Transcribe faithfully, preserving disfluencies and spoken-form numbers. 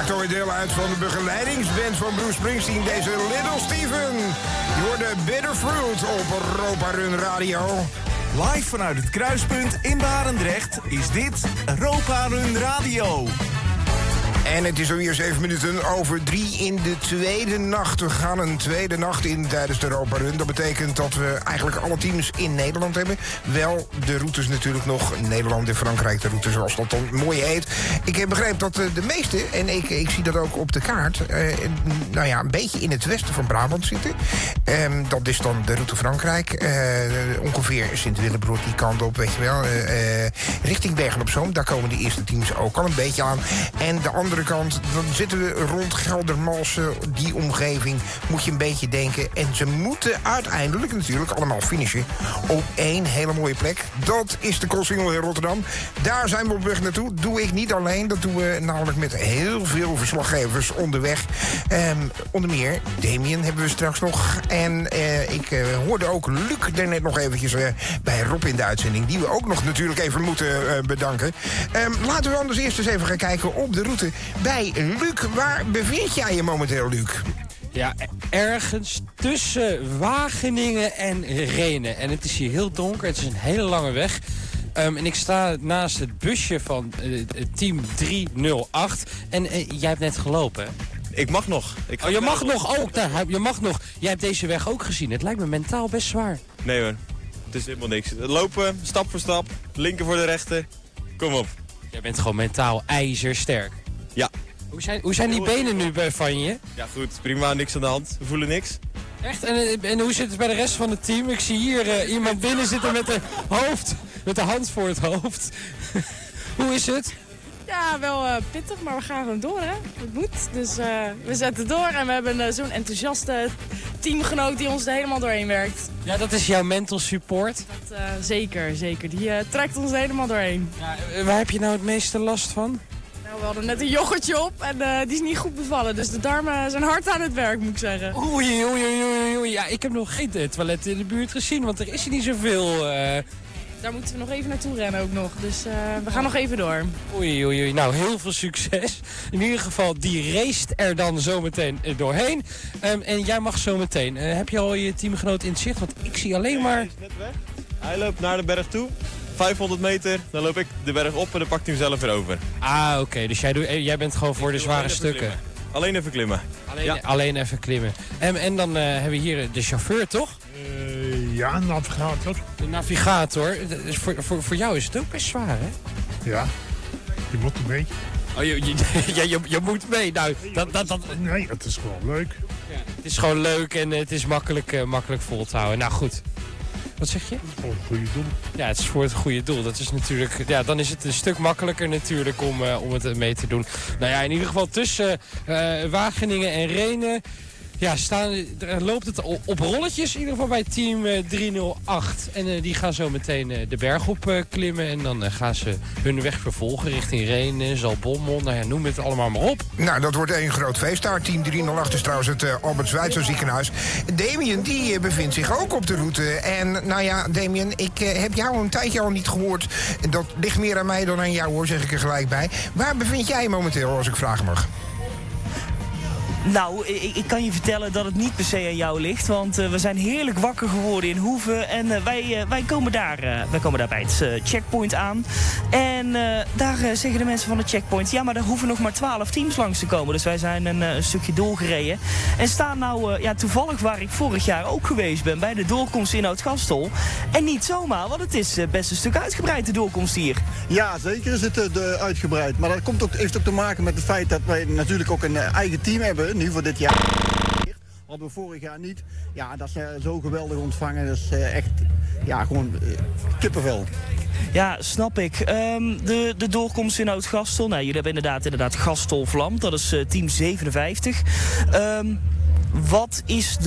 maakt alweer deel uit van de begeleidingsband van Bruce Springsteen, deze Little Steven. Je hoorde Bitter Fruit op Europa Run Radio. Live vanuit het kruispunt in Barendrecht is dit Europa Run Radio. En het is alweer zeven minuten over drie in de tweede nacht. We gaan een tweede nacht in tijdens de Europa Run. Dat betekent dat we eigenlijk alle teams in Nederland hebben. Wel de routes natuurlijk nog. Nederland en Frankrijk, de route zoals dat dan mooi heet. Ik heb begrepen dat de meeste, en ik, ik zie dat ook op de kaart... Eh, nou ja, een beetje in het westen van Brabant zitten. Eh, dat is dan de route Frankrijk. Eh, ongeveer Sint-Willebroed die kant op, weet je wel. Eh, eh, richting Bergen-op-Zoom, daar komen de eerste teams ook al een beetje aan. En de andere kant, dan zitten we rond Geldermalsen, die omgeving, moet je een beetje denken. En ze moeten uiteindelijk natuurlijk allemaal finishen op één hele mooie plek. Dat is de Koolsingel in Rotterdam. Daar zijn we op weg naartoe. Doe ik niet alleen, dat doen we namelijk met heel veel verslaggevers onderweg. Um, onder meer Damien hebben we straks nog. En uh, ik uh, hoorde ook Luc er net nog eventjes uh, bij Rob in de uitzending, die we ook nog natuurlijk even moeten uh, bedanken. Um, laten we anders eerst eens even gaan kijken op de route bij Luc. Waar bevind jij je momenteel, Luc? Ja, ergens tussen Wageningen en Rhenen. En het is hier heel donker, het is een hele lange weg. Um, en ik sta naast het busje van uh, team drie nul acht. En uh, jij hebt net gelopen, hè? Ik mag nog. Ik oh, je mag nog ook. Nou, je mag nog. Jij hebt deze weg ook gezien. Het lijkt me mentaal best zwaar. Nee hoor, het is helemaal niks. Lopen, stap voor stap, linker voor de rechter. Kom op. Jij bent gewoon mentaal ijzersterk. Ja. Hoe zijn, hoe zijn die benen nu bij van je? Ja goed, prima, niks aan de hand. We voelen niks. Echt? En, en hoe zit het bij de rest van het team? Ik zie hier uh, iemand binnen zitten met de hoofd, met de hand voor het hoofd. Hoe is het? Ja, wel uh, pittig, maar we gaan gewoon door, hè. Het moet. Dus uh, we zetten door en we hebben uh, zo'n enthousiaste teamgenoot die ons er helemaal doorheen werkt. Ja, dat is jouw mental support? Dat, uh, zeker, zeker. Die uh, trekt ons er helemaal doorheen. Ja, uh, waar heb je nou het meeste last van? Nou, we hadden net een yoghurtje op en uh, die is niet goed bevallen. Dus de darmen zijn hard aan het werk, moet ik zeggen. Oei, oei, oei, oei. Ja, ik heb nog geen toilet in de buurt gezien, want er is hier niet zoveel... Uh... Daar moeten we nog even naartoe rennen ook nog. Dus uh, we gaan nog even door. Oei, oei, oei. Nou, heel veel succes. In ieder geval, die race er dan zometeen doorheen. Um, en jij mag zometeen. Uh, heb je al je teamgenoot in het zicht? Want ik zie alleen maar... Hij is net weg. Hij loopt naar de berg toe. vijfhonderd meter, dan loop ik de berg op en dan pakt hij hem zelf weer over. Ah, oké. Okay. Dus jij, doet, jij bent gewoon voor de zware stukken. Klimmen. Alleen even klimmen. Alleen, ja. alleen even klimmen. En, en dan uh, hebben we hier de chauffeur, toch? Uh, ja, navigator. De navigator. Dus voor, voor, voor jou is het ook best zwaar, hè? Ja, je moet een beetje. Oh, je, je, ja, je, je moet mee. Nou, dat, dat, dat... Nee, het is gewoon leuk. Ja, het is gewoon leuk en het is makkelijk, uh, makkelijk vol te houden. Nou, goed. Wat zeg je? Het is voor het goede doel. Ja, het is voor het goede doel. Dat is natuurlijk, ja, dan is het een stuk makkelijker natuurlijk om, uh, om het mee te doen. Nou ja, in ieder geval tussen uh, Wageningen en Rhenen... Ja, staan, loopt het op rolletjes in ieder geval bij team uh, drie nul acht. En uh, die gaan zo meteen uh, de berg op uh, klimmen. En dan uh, gaan ze hun weg vervolgen richting Rhenen, Zaltbommel. Nou ja, noem het allemaal maar op. Nou, dat wordt één groot feest daar. Team drie nul acht is trouwens het uh, Albert Schweitzer ziekenhuis. Damien, die uh, bevindt zich ook op de route. En nou ja, Damien, ik uh, heb jou een tijdje al niet gehoord. Dat ligt meer aan mij dan aan jou, hoor, zeg ik er gelijk bij. Waar bevind jij je momenteel, als ik vragen mag? Nou, ik, ik kan je vertellen dat het niet per se aan jou ligt. Want uh, we zijn heerlijk wakker geworden in Hoeve. En uh, wij, uh, wij, komen daar, uh, wij komen daar bij het uh, checkpoint aan. En uh, daar uh, zeggen de mensen van de checkpoint... ja, maar er hoeven nog maar twaalf teams langs te komen. Dus wij zijn een, uh, een stukje doorgereden. En staan nou uh, ja, toevallig waar ik vorig jaar ook geweest ben... bij de doorkomst in Oud-Gastel. En niet zomaar, want het is uh, best een stuk uitgebreid, de doorkomst hier. Ja, zeker is het uh, de, uitgebreid. Maar dat komt ook, heeft ook te maken met het feit dat wij natuurlijk ook een uh, eigen team hebben... nu voor dit jaar. Hadden we vorig jaar niet. Ja, dat ze zo geweldig ontvangen. Dat is uh, echt, ja, gewoon uh, kippenvel. Ja, snap ik. Um, de, de doorkomst in Oud-Gastel. Nou, jullie hebben inderdaad, inderdaad Gastel-Vlam. Dat is uh, team zevenenvijftig. Um, wat is de